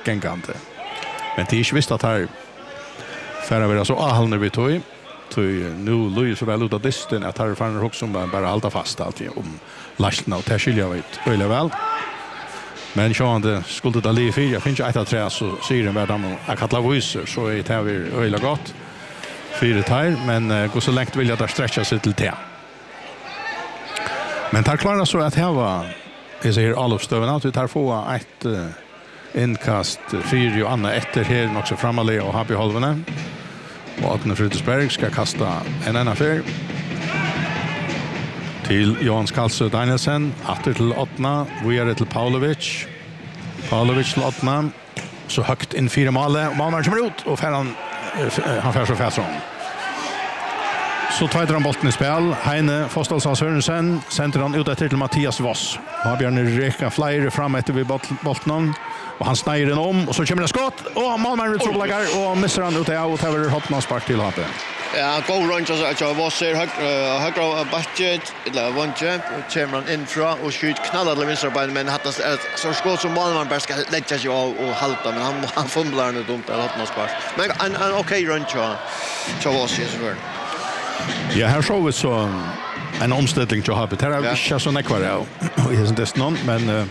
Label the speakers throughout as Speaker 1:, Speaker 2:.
Speaker 1: gängande. Men det är inte visst att här för att vara så avhållande vid tog. Nu lyder så väl ut av disten att här fann också bara hålla fast alltid om lasten och det skiljer vi väldigt väl. Men sjående skulle det liv 4 finns ett av tre så säger den världen att kalla voicer så är det vi väldigt gott. 4 här men går så långt vill jag där stretcha sig till det. Men tar klara så att här var jag säger all uppstövarna att vi tar få ett inkast 4 och andra efter här också framåt och Happy Holvene. Och Atne Frydsberg ska kasta en affär till Johans Karlsö Danielsen, åter till Atna, vidare till Paulovic. Paulovic till Atna, så högt in 4 mål och Malmar kommer ut och han får så fast från. Så tar han bollen i spel. Heine Fostalsson Sørensen sender han ut efter till Mattias Voss. Har Bjørn Reka flyer fram efter vid bollen. Och han snäger den om och så kommer det skott och Malmar utslagar och missar han ut och tar hoppna spark till Happe.
Speaker 2: Ja, go run så jag var ser högra budget eller vänster och kommer in från och skjuter knallar till vänster på men hade så skott som Malmar bara ska lägga sig och halta men han fumblar det dumt där hoppna spark. Men en okej run så var det så väl.
Speaker 1: Ja, här såg vi så en omställning till Happe. Det är inte så näkvar och är inte någon men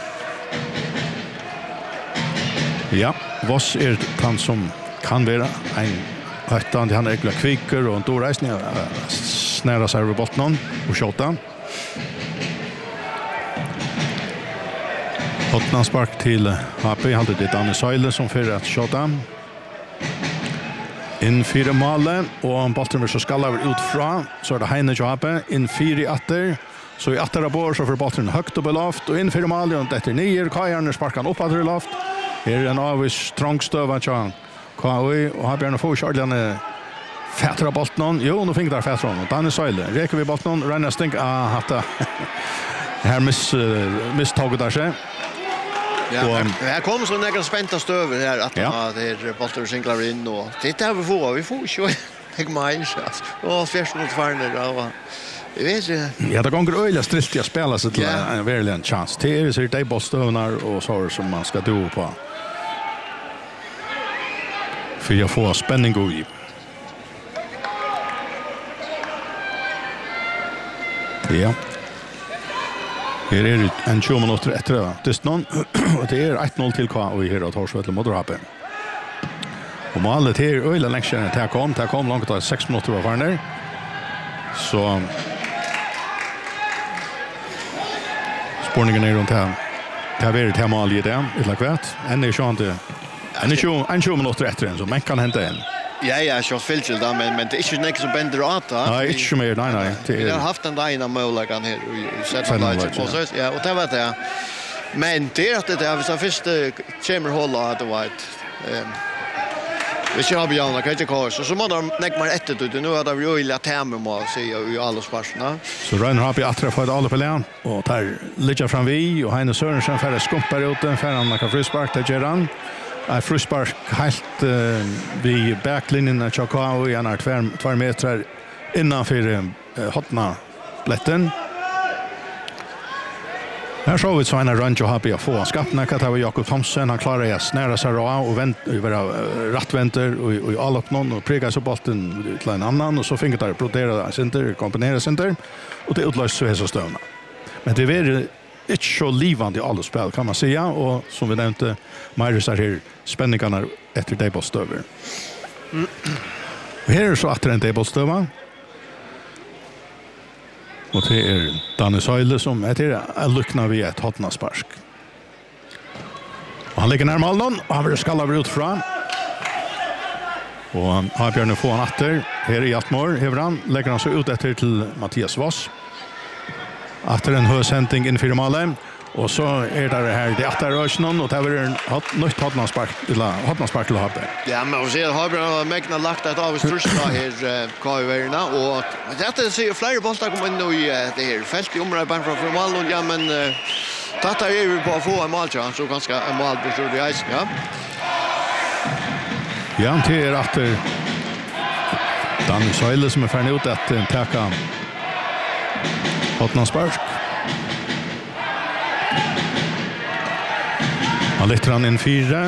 Speaker 1: ja, Voss är han som kan vara en höttan, han är äckla kvicker och en stor rejsning snära sig över bottnen och skjuta. Bottnen spark till HP, hade det Danne Söyle som för att skjuta. In 4 mål och bollen så skallar ut från så är det Heine Johape in 4 åter. Så i åter bor så för bollen högt upp i loft och in 4 mål och efter 9 Kajarne sparkar upp i loft. Här är en avis trångstöva tjän. KOI och har Bjørn få Charlian fätra bollen. Jo, nu fick där fätra honom. Danne Söyle. Räcker vi bollen Renner stink hatta. Här misstaget där sig.
Speaker 2: Ja, här kommer så några spänta stöver här att det är bollar singlar in och det där vi får ju jag minns och färs mot Farner och
Speaker 1: ja, det går öjla strilt att spela sig till en verkligen chans. Det är så det bollstönar och så som man ska do på. För jag får spänning i. Ja. Här är det en 20 minuter efter Dystnon och det är 1-0 till KA här åt Horsvetle mot Rappe. Och målet här öjla länge sedan det kom långt att 6 minuter var Farner. Så spårningen är runt här. Det har varit här mål i det, ett kvärt. En är ju inte en 20 minuter efter en, så man kan hämta en.
Speaker 2: Ja, jag har fyllt till det, men det är inte något som bänder åt.
Speaker 1: Nej, inte mer, nej.
Speaker 2: Vi har haft en dag innan möjligheten här i Sätterlaget. Ja, och det var det. Men det är att det är så först kommer hålla att det var ett vi ska ha björnar kan inte kors så man där näck man ett ut nu har det ju illa tema mål säger ju alla sparserna.
Speaker 1: Så Ryan har bättre för alla på län och tar ligger fram vi och Heine Sørensen för att skumpar ut den för han kan frispark till Geran. Frispark helt vid backlinjen av Chakao i en 2 meter innanför hotna blätten. Här såg vi så en run och happy att få skattna att det var Jakob Thomsen han klarar att snära sig och vänta över rättvänter och alla upp någon och prega så bollen till en annan och så fick det rotera center komponera center och det utlöste så stövna. Men det var inte så livande i alla spel kan man säga och som vi nämnde Marius är här spänningarna efter det bollstöver. Och här är så att det är en debbollstöva. Och det är Danne Söyle som är lyckna vid ett hotnasparsk. Och han ligger närmare någon och han vill skalla ut fram. Och han har Bjørn få han åter. Här i Atmor Hevran lägger han så ut efter till Mattias Voss. Efter en högsändning inför målet. Och så är det här det åter rörsnon och det var en nytt hotnaspark till Happe.
Speaker 2: Ja, men vi ser har Megna lagt ett av största här KV-erna och det ser flera bollar kommer in i det här fält i området från mål och ja men tattar är vi på att få en målchans så ganska en mål på så det ja.
Speaker 1: Ja, det är att Dan Söyle som är färdig ut att täcka hotnaspark. Han lyfter han in 4.